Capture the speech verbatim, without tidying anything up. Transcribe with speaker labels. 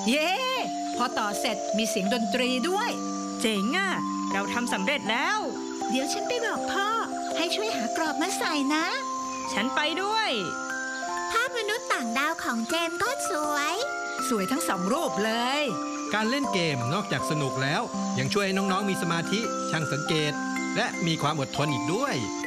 Speaker 1: เย้พอต่อเสร็จมีเสียงดนตรีด้วย
Speaker 2: เจ๋งอ่ะเราทำสำเร็จแล้ว
Speaker 3: เดี๋ยวฉันไปบอกพ่อให้ช่วยหากรอบมาใส่นะ
Speaker 2: ฉันไปด้วย
Speaker 3: ภาพมนุษย์ต่างดาวของเจมส์ก็สวย
Speaker 1: สวยทั้งสองรูปเลย
Speaker 4: การเล่นเกมนอกจากสนุกแล้วยังช่วยให้น้องๆมีสมาธิช่างสังเกตและมีความอดทนอีกด้วย